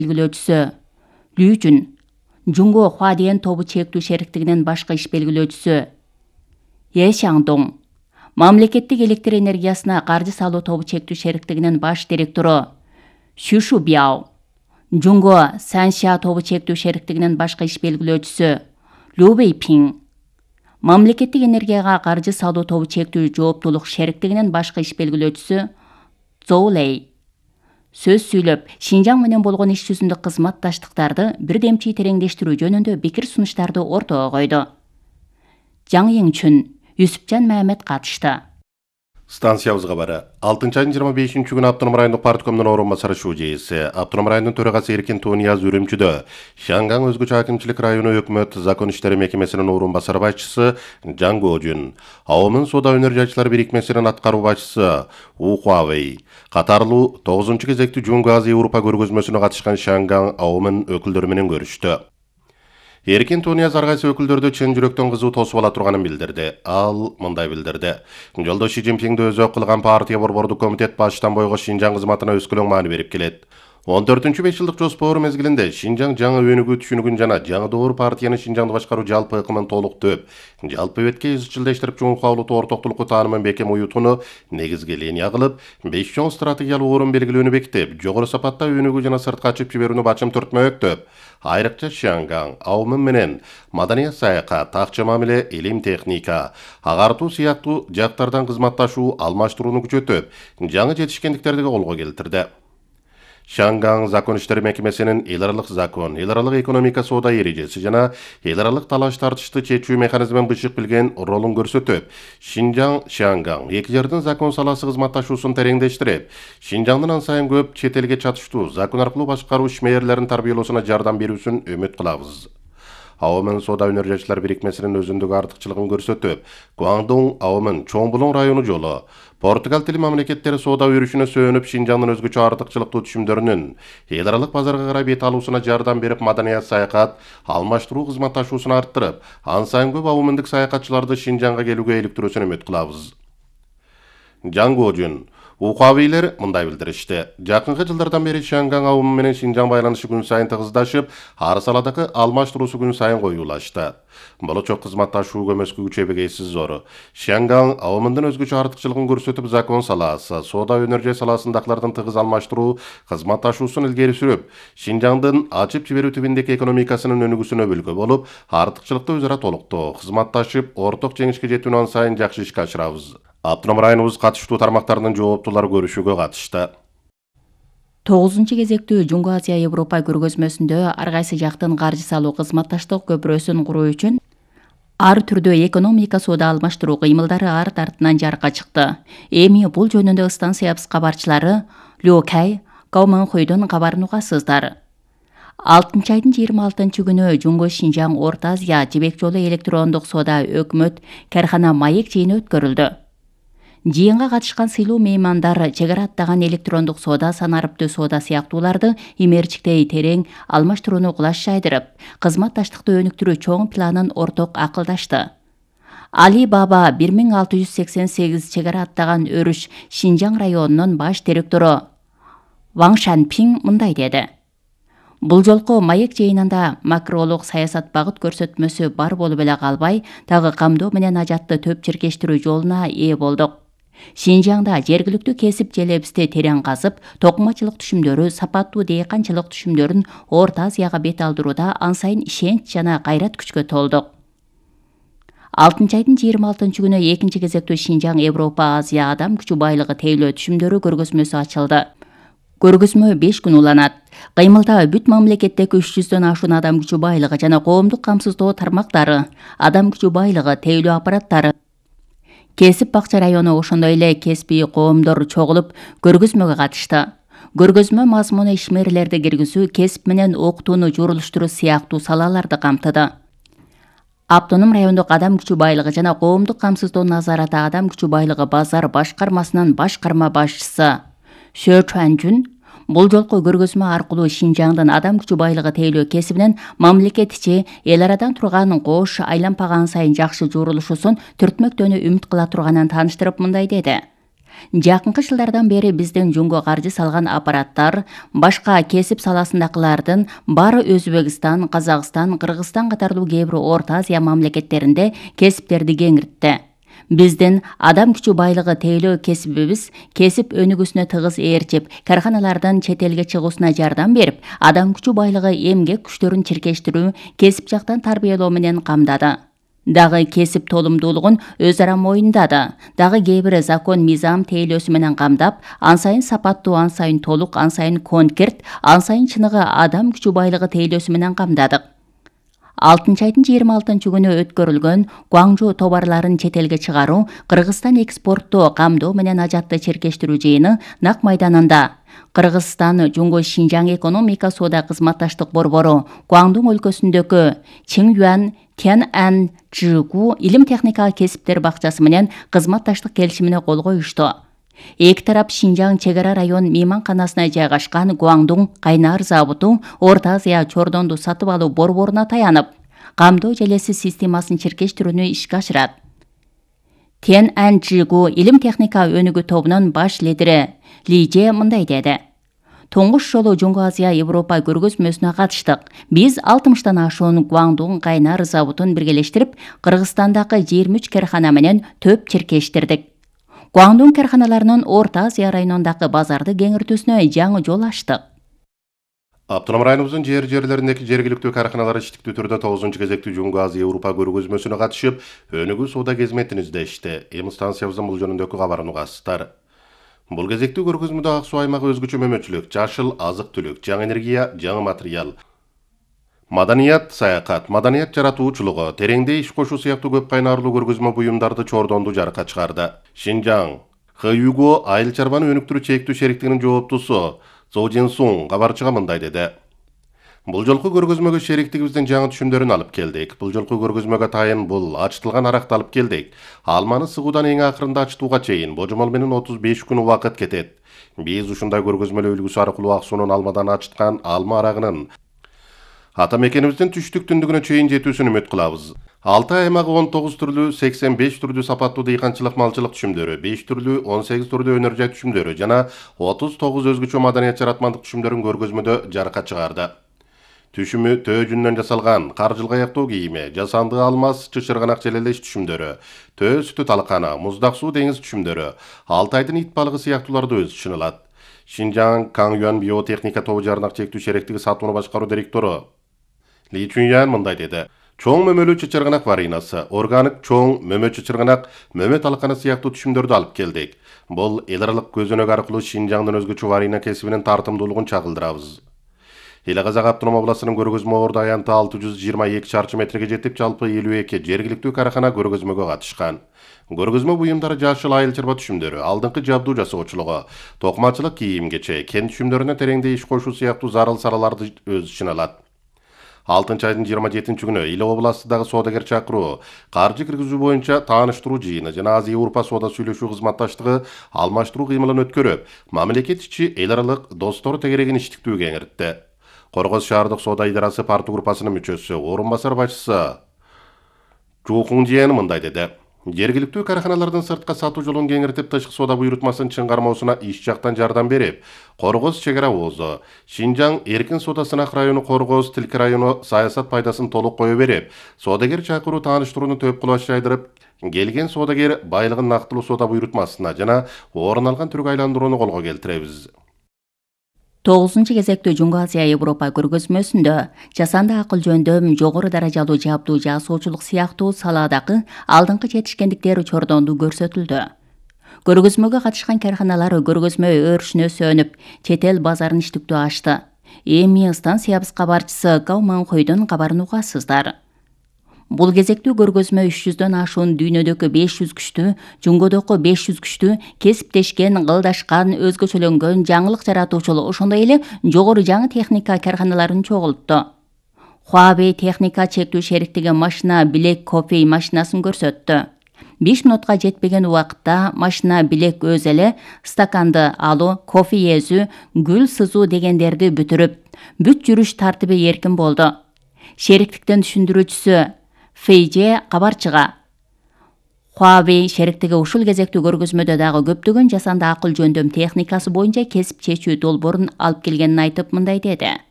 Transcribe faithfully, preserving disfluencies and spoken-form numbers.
белгилөөчүсү Лю Жун, Жунго Хуадиен тобу чектүү шериктигинин башкы иш белгилөөчүсү Е Шаңдоң, мамлекеттик электр энергиясына каржы салуу тобу чектүү шериктигинин баш директору Xu Shubao, Жунго Санша тобу чектүү шериктигинин башкы иш белгилөөчүсү Лю Вэйпин, мамлекеттик энергияга каржы салуу тобу чектүү жооптуулук шериктигинин башкы иш белгилөөчүсү Зоу Лэй сөз сүйлөп, Шинжаң менен болгон иш жүзүндө кызматташтыктарды бирдемчи тереңдештирүү жөнүндө пикир сунуштарды ортого койду. Жаң Еңчүн, Юсупжан Мамед катышты. Станциябызга бары. алтынчы айдын жыйырма бешинчи күнү Автоном райондук парткомдун орун басары Шу жээси, Автоном районунун төрагасы Эркин Тунияз Үрүмчүдө, Шаңгаң өзгөчө акимчилик району өкмөт закон иштери мекемесинин орун басары башчысы Жаң Гожун, Аомун соода өнөр жайчылар бирикмесинин аткаруу башчысы У Хуавей катарлуу тогузунчу кезектүү Жунго Азия Европа көргөзмөсүнө катышкан Шаңгаң Аомун өкүлдөрү менен көрүштү. Эркин Тунияз ар кайсы өкүлдөрдү чын жүрөктөн кызуу тосуп ала турганын билдирди. Ал мындай билдирди. Жолдо Ши Цзиньпинди өзөк кылган партия борбордук комитет баштан бойго Шинжаң кызматына өскөлөң маани берип келет. он төртүнчү беш жылдык жоспор мезгилинде Шинжаң жаңы өнүгүү түшүнүгүн жана жаңы доор партиянын Шинжаңды башкаруу жалпы ыкымын толук төп, жалпы бетке изчилдештирип жумукаулуу ортоктулукку таанымын бекем уютууну негизги линия кылып, беш чоң стратегиялык орун белгилөөнү бекитип, жогору сапатта өнүгүү жана сыртка ачып жиберүүнү бачым түртмөктөп, айрыкча Шаңгаң, Аомун менен маданият саякат, акча мамиле, илим техника, агартуу сыяктуу жактардан кызматташуу, алмаштырууну күчөтүп, жаңы жетишкендиктерди колго келтирди. Шаңгаң закон иштери мекемесинин эл аралык закон, эл аралык экономика соода эрежеси жана эл аралык талаш тартышты чечүү механизмин бышык билген ролун көрсөтүп, Шинжаң Шаңгаң эки жердин закон саласы кызматташуусун тереңдештирип, Шинжаңдын ан сайын көп чет элге чатыштуу закон аркылуу башкаруу ишмерлерин тарбиялоосуна жардам берүүсүн үмүт кылабыз. Аомун соода өнөр жайчылар бирикмесинин өзүндүк артыкчылыгын көрсөтүп, Гуаңдоң Аомун Чоңбулоң району жолу, Португал тили мамлекеттери соода өрүшүнө сөөнүп, Шинжаңдын өзгөчө артыкчылыктуу түшүмдөрүнүн эл аралык базарга карай бет алуусуна жардам берип, маданият саякат, алмаштыруу кызматташуусун арттырып, ан сайын көп аомундук саякатчыларды Шинжаңга келүүгө иликтирүүсүн үмүт кылабыз. Жаң Гожун, Ухавейлер мындай билдиришти. Жакынкы жылдардан бери Шаңгаң Аомун менен Шинжаң байланышы күн сайын тыгыздашып, ар саладагы алмаштыруусу күн сайын коюулашты. Болочок кызматташуу көмөскө күчөбөгейсиз зор. Шаңгаң Аомундун өзгөчө артыкчылыгын көрсөтүп, закон саласы, соода өнөр жай саласындагылардын тыгыз алмаштыруу кызматташуусун илгери сүрүп, Шинжаңдын ачып жиберүү тибиндеги экономикасынын өнүгүүсүнө бүлгө болуп, артыкчылыкты өзара толуктоо, кызматташып, орток жеңишке жетүүнү ан сайын жакшы ишке ашырабыз. Автоном районубуз катыштуу тармактардын жооптуулары көрүшүүгө катышты. тогузунчу кезектүү Жунго Азия Европа көргөзмөсүндө ар кайсы жактын каржы салуу кызматташтык көпүрөсүн куруу үчүн ар түрдүү экономика соода алмаштыруу кыймылдары арт артынан жарыкка чыкты. Эми бул жөнүндө станциябыз кабарчылары Лю Кай, Каоманхуйдун кабарын угасыздар. алтынчы айдын жыйырма алтынчы күнү Жунго Шинжаң Орто Азия жибек жолу электрондук соода өкмөт кархана маек жыйыны өткөрүлдү. Жыйынга катышкан сыйлуу меймандар чек ара аттаган электрондук соода, санарыптуу соода сыяктууларды имерчиктей терең алмаштырууну кулаш жайдырып, кызматташтыкты өнүктүрүү чоң планын орток акылдашты. Али Баба бир миң алты жүз сексен сегиз чек ара аттаган өрүш Шинжаң районунун баш директору Ваң Шанпиң мындай деди. Бул жолку маек жыйынында макролук саясат багыт көрсөтмөсү бар болуп эле калбай, дагы камдоо менен ажатты төп чиркештирүү жолуна ээ болдук. Шинжаңда жергиликтүү кесип желебизди терең казып, токумачылык түшүмдөрү, сапаттуу дээканчылык түшүмдөрүн Орто Азияга бет алдырууда ан сайын ишенч жана кайрат күчкө толдук. алтынчы айдын жыйырма алтынчы күнү экинчи кезектүү Шинжаң Европа Азия адам күчү байлыгы тейлөө түшүмдөрү көргөзмөсү ачылды. Көргөзмө беш күн уланат. Кыймылда бүт мамлекеттеги үч жүздөн ашуун адам күчү байлыгы жана коомдук камсыздоо тармактары, адам күчү байлыгы тейлөө аппараттары, кесип бакча району, ошондой эле кеспий коомдор чогулуп көргөзмөгө катышты. Көргөзмө мазмуну ишмерлерди киргизүү, кесип менен окутууну журулуштуруу сыяктуу салаларды камтыды. Автоном райондук адам күчү байлыгы жана коомдук камсыздоо назараты адам күчү байлыгы базар башкармасынын башкарма башчысы Шө Чуанжун бул жолку көргөзмө аркылуу Шинжаңдын адам күчү байлыгы тейлөө кесибинен мамлекет ичи эл арадан турган кош айланпаган сайын жакшы журулушусун түртмөктөөнү үмүт кыла турганын тааныштырып мындай деди. Жакынкы жылдардан бери биздин жөнгө каржы салган аппараттар башка кесип саласындагылардын бары Өзбекстан, Казакстан, Кыргызстан катарлуу кээ бир Орто Азия мамлекеттеринде кесиптерди кеңиртти. Биздин адам күчү байлыгы тейлөө кесибибиз кесип өнүгүүсүнө тыгыз ээрчип, карханалардан чет элге чыгуусуна жардам берип, адам күчү байлыгы эмгек күчтөрүн чиркештирүү, кесип жактан тарбиялоо менен камдады. Дагы кесип толумдуулугун өз ара моюндады. Дагы кээ бир закон мыйзам тейлөөсү менен камдап, ан сайын сапаттуу, ан сайын толук, ан сайын конкрет, ан сайын чыныгы адам күчү байлыгы тейлөөсү менен камдадык. алтынчы айдын жыйырма алтынчы күнү өткөрүлгөн Гуаңжу товарларын чет элге чыгаруу, Кыргызстан экспорттоо камдоо менен ажатты чиркештирүү жыйыны нак майданында Кыргызстан Жуңго Шинжаң экономика соода кызматташтык борбору Гуаңдун өлкөсүндөгү Чинgyuan Tian'an Zhigu илим техника кесиптер бакчасы менен кызматташтык келишимине кол коюшту. Эки тарап Шинжаң чек ара район мейманканасына жайгашкан Гуаңдун кайнар заводу Орто Азия чордонду сатып алуу борборуна таянып, камдоо желеси системасын чиркештирүүнү ишке ашырат. Tian'an Zhigu илим техника өнүгүү тобунун баш лидери Ли Же мындай деди: Тоңуш жолу Жөнгө Азия Европа көргөзмөсүнө катыштык. Биз алтымыштан ашуун Гуаңдун кайнар заводун биргелештирип, Кыргызстандагы жыйырма үч кархана менен төп чиркештирдик. Гуаңдун карханаларынын Орто Азия районундагы базарды кеңиртүүсүнө жаңы жол ачтык. Автоном районубуздун жер жерлериндеги жергиликтүү карханалар иштиктүү түрдө тогузунчу кезектүү Жөнгө Азия Европа көргөзмөсүнө катышып, өнүгүү соода кезметин издешти. Эми станциябыздын бул жөнүндөгү кабарын угасыздар. Бул кезектүү көргөзмөдө ак суу аймагы өзгөчө мөмөчүлүк, жашыл азык-түлүк, жаңы энергия, жаңы материал, маданият, саякат, маданият жаратуучулугу, тереңде иш кошуу сыяктуу көп кайнарлуу көргөзмө буюмдарды чордонду жарыкка чыгарды. Шинжаң Хыюго айыл чарбаны өнүктүрүү чектүү шериктигинин жооптусу Цо Жинсун кабарчыга мындай деди: Бул жолку көргөзмөгө шериктигибиздин жаңы түшүмдөрүн алып келдик. Бул жолку көргөзмөгө тайын бул ачтылган аракты алып келдик. Алманы сыгуудан эң акырында ачтууга чейин божомол менен отуз беш күн убакыт кетет. Биз ушундай көргөзмөлүү үлгүсү аркылуу ак суунун алмадан ачыткан алма арагынын ата мекенибиздин түштүк түндүгүнө чейин жетүүсүн үмүт кылабыз. Алтай аймагы он тогуз түрлүү, сексен беш түрдүү сапаттуу дыйканчылык малчылык түшүмдөрү, беш түрлүү, он сегиз түрдүү өнөр жай түшүмдөрү жана отуз тогуз өзгөчө маданият жаратмандык түшүмдөрүн көргөзмөдө жарыкка чыгарды. Түшүмү төө жүнүнөн жасалган, каржылга аяктоо кийими, жасанды алмаз, чычырганак желелеш түшүмдөрү, төө сүтү талкана, муздак суу деңиз түшүмдөрү, Алтайдын ит балыгы сыяктууларды өз ичине алат. Шинжаң Канgyuan биотехника тобу жарнак чектүү шериктиги сатууну башкаруу директору Ли Чуньян мындай деди: Чоң мөмөлүү чычырганак варинасы, органик чоң мөмө чычырганак, мөмө талкана сыяктуу түшүмдөрдү алып келдик. Бул эл аралык көзөнөк аркылуу Шинжаңдын өзгөчө варина кесибинин тартымдуулугун чагылдырабыз. Эле Казак автоном областынын көргөзмө орду аянты алты жүз жыйырма эки чарчы метрге жетип, жалпы элүү эки жергиликтүү карахана көргөзмөгө катышкан. Көргөзмө буюмдары жашыл айыл чарба түшүмдөрү, алдыңкы жабдуу жасоочулугу, токмачылык кийим-кече, кен түшүмдөрүнө тереңде иш кошуу сыяктуу зарыл сараларды өз ичине алат. алтынчы айдын жыйырма жетинчи күнү Иле областындагы соодагер чакыруу, каржы киргизүү боюнча тааныштыруу жыйыны жана Азия Европа соода сүйлөшүү кызматташтыгы алмаштыруу кыймылын өткөрүп, мамлекет ичи эл аралык достор тегерегин иштиктүү кеңиртти. Коргоз шаардык соода идарасы парту группасынын мүчөсү, орун басар башчысы Чу Хунжиен мындай деди: Жергиликтүү караханалардын сыртка сатуу жолун кеңиртип, тышкы соода буйрутмасын чыңгармоосуна иш жактан жардам берип, Коргоз чек ара оозу, Шинжаң эркин соода сынак району Коргоз Тилки району саясат пайдасын толук кое берип, соодагер чакыруу тааныштырууну төп кулач жайдырып, келген соодагер байлыгын нактылуу соода буйрутмасына жана орун алган түргө айландырууну колго келтиребиз. тогузунчу кезектүү Жөнгө Азия Европа көргөзмөсүндө жасанды акыл жөндөм, жогору даражалуу жабдуу жасоочулук сыяктуу салаадагы алдыңкы жетишкендиктер чордонду көрсөтүлдү. Көргөзмөгө катышкан карханалар көргөзмө өрүшүнө сөнүп, чет эл базарын иштиктүү ачты. Эми станциябыз кабарчысы Гау Манхойдун кабарын угасыздар. Бул кезектүү көргөзмө үч жүздөн ашуун дүйнөдөгү беш жүз күчтүү, Жөнгөдөгү беш жүз күчтүү, кесиптешкен, кылдашкан, өзгөчөлөнгөн, жаңылык жаратуучулук, ошондой эле жогору жаңы техника карханаларын чогултту. Huawei техника чектүү шериктиги машина билек кофе машинасын көрсөттү. беш минутка жетпеген убакытта машина билек өз эле стаканды алуу, кофе эзүү, гүл сызуу дегендерди бүтүрүп, бүт жүрүш тартиби эркин болду. Шериктиктин түшүндүрүүчүсү Фейже кабарчыга Huawei шериктиги ушул кезектүү көргөзмөдө дагы көптөгөн жасанды акыл жөндөм техникасы боюнча кесип чечүү долбоорун алып келгенин айтып мындай деди.